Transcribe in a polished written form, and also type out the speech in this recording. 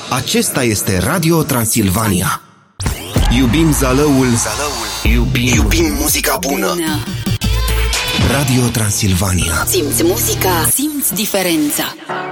Acesta este Radio Transilvania. Iubim Zalăul, iubim muzica bună. Radio Transilvania. Simți muzica, simți diferența.